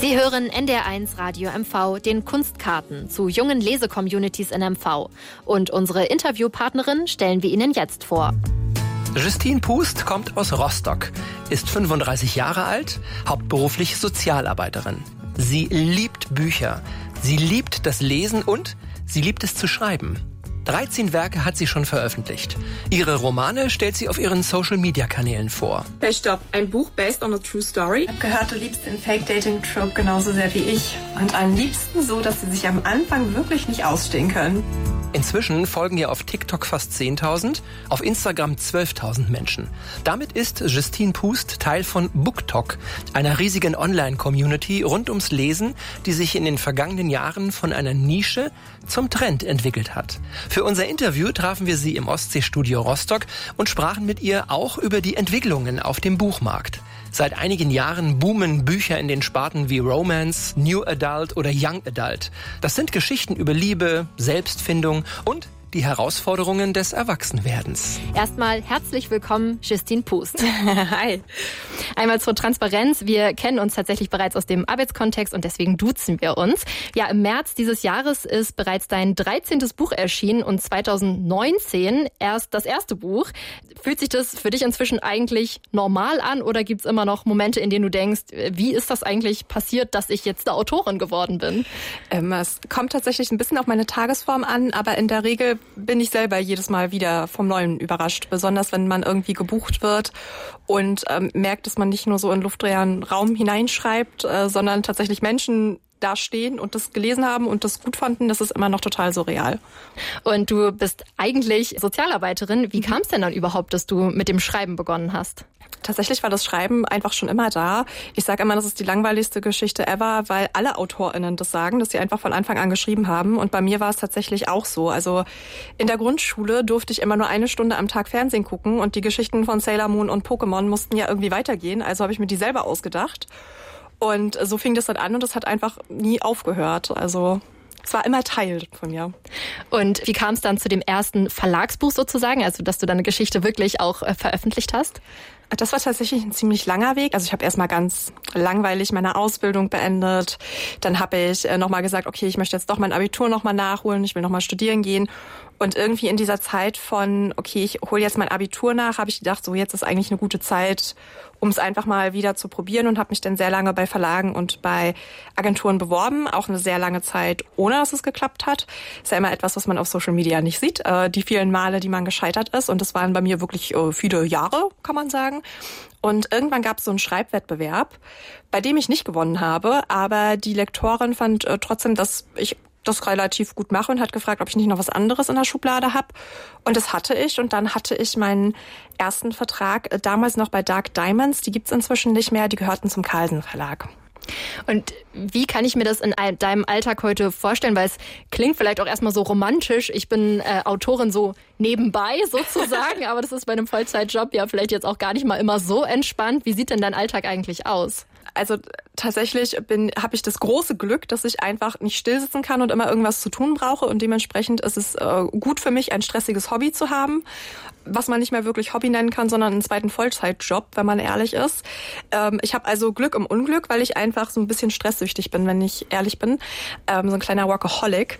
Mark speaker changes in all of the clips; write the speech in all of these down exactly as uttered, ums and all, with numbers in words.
Speaker 1: Sie hören N D R eins Radio M V, den Kunstkarten zu jungen Lese-Communities in M V. Und unsere Interviewpartnerin stellen wir Ihnen jetzt vor.
Speaker 2: Justine Pust kommt aus Rostock, ist fünfunddreißig Jahre alt, hauptberuflich Sozialarbeiterin. Sie liebt Bücher, sie liebt das Lesen und sie liebt es zu schreiben. dreizehn Werke hat sie schon veröffentlicht. Ihre Romane stellt sie auf ihren Social-Media-Kanälen vor.
Speaker 3: Hey, stopp. Ein Buch based on a true story?
Speaker 4: Ich habe gehört, du liebst den Fake-Dating-Trope genauso sehr wie ich. Und am liebsten so, dass sie sich am Anfang wirklich nicht ausstehen können.
Speaker 2: Inzwischen folgen ihr auf TikTok fast zehntausend, auf Instagram zwölftausend Menschen. Damit ist Justine Pust Teil von BookTok, einer riesigen Online-Community rund ums Lesen, die sich in den vergangenen Jahren von einer Nische zum Trend entwickelt hat. Für unser Interview trafen wir sie im Ostseestudio Rostock und sprachen mit ihr auch über die Entwicklungen auf dem Buchmarkt. Seit einigen Jahren boomen Bücher in den Sparten wie Romance, New Adult oder Young Adult. Das sind Geschichten über Liebe, Selbstfindung und die Herausforderungen des Erwachsenwerdens.
Speaker 1: Erstmal herzlich willkommen, Justine Pust.
Speaker 4: Hi.
Speaker 1: Einmal zur Transparenz. Wir kennen uns tatsächlich bereits aus dem Arbeitskontext und deswegen duzen wir uns. Ja, im März dieses Jahres ist bereits dein dreizehntes Buch erschienen und zweitausendneunzehn erst das erste Buch. Fühlt sich das für dich inzwischen eigentlich normal an oder gibt's immer noch Momente, in denen du denkst, wie ist das eigentlich passiert, dass ich jetzt eine Autorin geworden bin?
Speaker 4: Ähm, es kommt tatsächlich ein bisschen auf meine Tagesform an, aber in der Regel bin ich selber jedes Mal wieder vom Neuen überrascht. Besonders wenn man irgendwie gebucht wird und ähm, merkt, dass man nicht nur so in luftleeren Raum hineinschreibt, äh, sondern tatsächlich Menschen da stehen und das gelesen haben und das gut fanden. Das ist immer noch total surreal.
Speaker 1: Und du bist eigentlich Sozialarbeiterin. Wie kam es denn dann überhaupt, dass du mit dem Schreiben begonnen hast?
Speaker 4: Tatsächlich war das Schreiben einfach schon immer da. Ich sage immer, das ist die langweiligste Geschichte ever, weil alle AutorInnen das sagen, dass sie einfach von Anfang an geschrieben haben. Und bei mir war es tatsächlich auch so. Also in der Grundschule durfte ich immer nur eine Stunde am Tag Fernsehen gucken und die Geschichten von Sailor Moon und Pokémon mussten ja irgendwie weitergehen. Also habe ich mir die selber ausgedacht. Und so fing das dann an und es hat einfach nie aufgehört. Also es war immer Teil von mir.
Speaker 1: Und wie kam es dann zu dem ersten Verlagsbuch sozusagen, also dass du deine Geschichte wirklich auch äh, veröffentlicht hast?
Speaker 4: Das war tatsächlich ein ziemlich langer Weg. Also ich habe erstmal ganz langweilig meine Ausbildung beendet. Dann habe ich äh, nochmal gesagt, okay, ich möchte jetzt doch mein Abitur nochmal nachholen, ich will nochmal studieren gehen. Und irgendwie in dieser Zeit von, okay, ich hole jetzt mein Abitur nach, habe ich gedacht, so jetzt ist eigentlich eine gute Zeit, um es einfach mal wieder zu probieren und habe mich dann sehr lange bei Verlagen und bei Agenturen beworben, auch eine sehr lange Zeit, ohne dass es geklappt hat. Ist ja immer etwas, was man auf Social Media nicht sieht, äh, die vielen Male, die man gescheitert ist. Und das waren bei mir wirklich äh, viele Jahre, kann man sagen. Und irgendwann gab es so einen Schreibwettbewerb, bei dem ich nicht gewonnen habe, aber die Lektorin fand äh, trotzdem, dass ich das relativ gut mache und hat gefragt, ob ich nicht noch was anderes in der Schublade habe. Und das hatte ich. Und dann hatte ich meinen ersten Vertrag, äh, damals noch bei Dark Diamonds. Die gibt's inzwischen nicht mehr. Die gehörten zum Carlsen Verlag.
Speaker 1: Und wie kann ich mir das in deinem Alltag heute vorstellen? Weil es klingt vielleicht auch erstmal so romantisch. Ich bin äh, Autorin so nebenbei sozusagen, aber das ist bei einem Vollzeitjob ja vielleicht jetzt auch gar nicht mal immer so entspannt. Wie sieht denn dein Alltag eigentlich aus?
Speaker 4: Also tatsächlich bin habe ich das große Glück, dass ich einfach nicht still sitzen kann und immer irgendwas zu tun brauche. Und dementsprechend ist es äh, gut für mich, ein stressiges Hobby zu haben, was man nicht mehr wirklich Hobby nennen kann, sondern einen zweiten Vollzeitjob, wenn man ehrlich ist. Ähm, ich habe also Glück im Unglück, weil ich einfach so ein bisschen stresssüchtig bin, wenn ich ehrlich bin. Ähm, so ein kleiner Workaholic.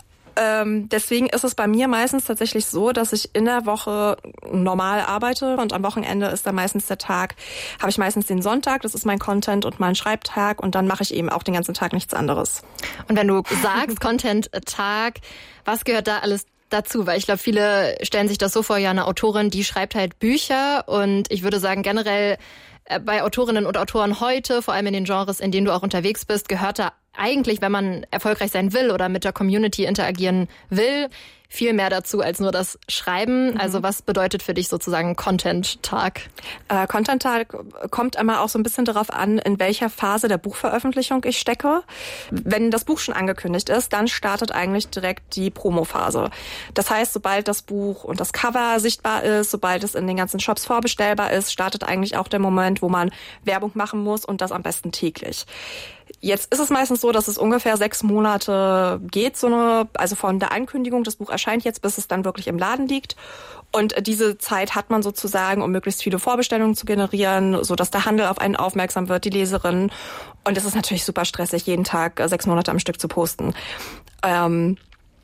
Speaker 4: Ähm, deswegen ist es bei mir meistens tatsächlich so, dass ich in der Woche normal arbeite und am Wochenende ist dann meistens der Tag, habe ich meistens den Sonntag, das ist mein Content und mein Schreibtag und dann mache ich eben auch den ganzen Tag nichts anderes.
Speaker 1: Und wenn du sagst Content-Tag, was gehört da alles dazu? Weil ich glaube, viele stellen sich das so vor, ja, eine Autorin, die schreibt halt Bücher und ich würde sagen generell bei Autorinnen und Autoren heute, vor allem in den Genres, in denen du auch unterwegs bist, gehört da eigentlich, wenn man erfolgreich sein will oder mit der Community interagieren will, viel mehr dazu als nur das Schreiben. Mhm. Also was bedeutet für dich sozusagen Content-Tag?
Speaker 4: Äh, Content-Tag kommt immer auch so ein bisschen darauf an, in welcher Phase der Buchveröffentlichung ich stecke. Wenn das Buch schon angekündigt ist, dann startet eigentlich direkt die Promo-Phase. Das heißt, sobald das Buch und das Cover sichtbar ist, sobald es in den ganzen Shops vorbestellbar ist, startet eigentlich auch der Moment, wo man Werbung machen muss und das am besten täglich. Jetzt ist es meistens so, dass es ungefähr sechs Monate geht, so eine, also von der Ankündigung, das Buch erscheint erscheint jetzt, bis es dann wirklich im Laden liegt. Und diese Zeit hat man sozusagen, um möglichst viele Vorbestellungen zu generieren, so dass der Handel auf einen aufmerksam wird, die Leserinnen. Und es ist natürlich super stressig, jeden Tag sechs Monate am Stück zu posten. Ähm,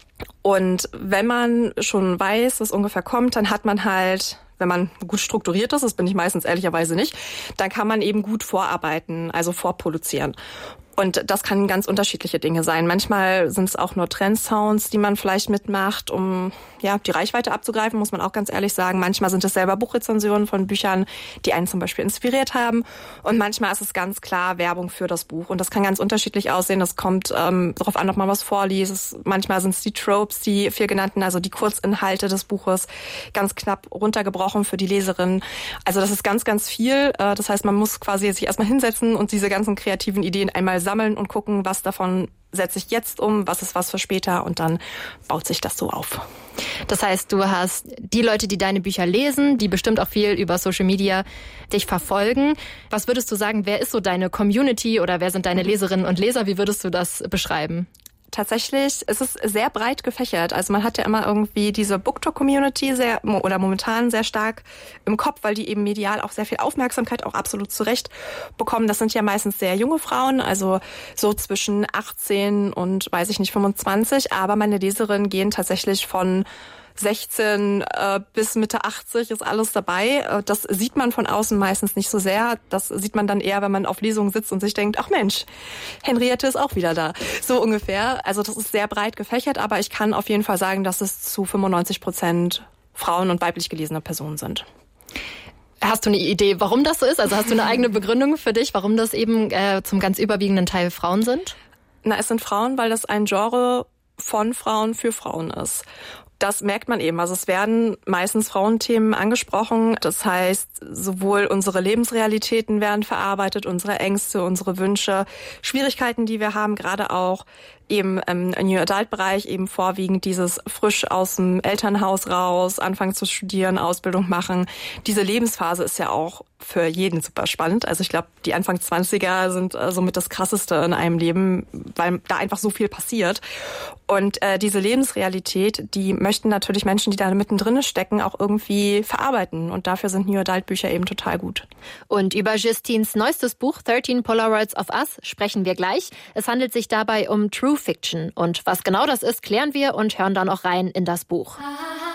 Speaker 4: und wenn man schon weiß, was ungefähr kommt, dann hat man halt, wenn man gut strukturiert ist, das bin ich meistens ehrlicherweise nicht, dann kann man eben gut vorarbeiten, also vorproduzieren. Und das kann ganz unterschiedliche Dinge sein. Manchmal sind es auch nur Trendsounds, die man vielleicht mitmacht, um ja die Reichweite abzugreifen, muss man auch ganz ehrlich sagen. Manchmal sind es selber Buchrezensionen von Büchern, die einen zum Beispiel inspiriert haben. Und manchmal ist es ganz klar Werbung für das Buch. Und das kann ganz unterschiedlich aussehen. Das kommt ähm, darauf an, ob man was vorliest. Manchmal sind es die Tropes, die vier genannten, also die Kurzinhalte des Buches, ganz knapp runtergebrochen für die Leserin. Also das ist ganz, ganz viel. Das heißt, man muss quasi sich erstmal hinsetzen und diese ganzen kreativen Ideen einmal sammeln und gucken, was davon setze ich jetzt um, was ist was für später, und dann baut sich das so auf.
Speaker 1: Das heißt, du hast die Leute, die deine Bücher lesen, die bestimmt auch viel über Social Media dich verfolgen. Was würdest du sagen, wer ist so deine Community oder wer sind deine Leserinnen und Leser? Wie würdest du das beschreiben?
Speaker 4: Tatsächlich ist es sehr breit gefächert. Also man hat ja immer irgendwie diese BookTok-Community sehr oder momentan sehr stark im Kopf, weil die eben medial auch sehr viel Aufmerksamkeit auch absolut zurecht bekommen. Das sind ja meistens sehr junge Frauen, also so zwischen achtzehn und, weiß ich nicht, fünfundzwanzig. Aber meine Leserinnen gehen tatsächlich von sechzehn äh, bis Mitte achtzig ist alles dabei. Das sieht man von außen meistens nicht so sehr. Das sieht man dann eher, wenn man auf Lesungen sitzt und sich denkt, ach Mensch, Henriette ist auch wieder da. So ungefähr. Also das ist sehr breit gefächert, aber ich kann auf jeden Fall sagen, dass es zu fünfundneunzig Prozent Frauen und weiblich gelesene Personen sind.
Speaker 1: Hast du eine Idee, warum das so ist? Also hast du eine eigene Begründung für dich, warum das eben äh, zum ganz überwiegenden Teil Frauen sind?
Speaker 4: Na, es sind Frauen, weil das ein Genre von Frauen für Frauen ist. Das merkt man eben. Also es werden meistens Frauenthemen angesprochen. Das heißt, sowohl unsere Lebensrealitäten werden verarbeitet, unsere Ängste, unsere Wünsche, Schwierigkeiten, die wir haben, gerade auch eben im New Adult-Bereich, eben vorwiegend dieses frisch aus dem Elternhaus raus, anfangen zu studieren, Ausbildung machen. Diese Lebensphase ist ja auch für jeden super spannend. Also ich glaube, die Anfang zwanziger sind äh, somit das Krasseste in einem Leben, weil da einfach so viel passiert. Und äh, diese Lebensrealität, die möchten natürlich Menschen, die da mittendrin stecken, auch irgendwie verarbeiten. Und dafür sind New Adult-Bücher eben total gut.
Speaker 1: Und über Justines neuestes Buch thirteen Polaroids of Us sprechen wir gleich. Es handelt sich dabei um True Fiction. Und was genau das ist, klären wir und hören dann auch rein in das Buch.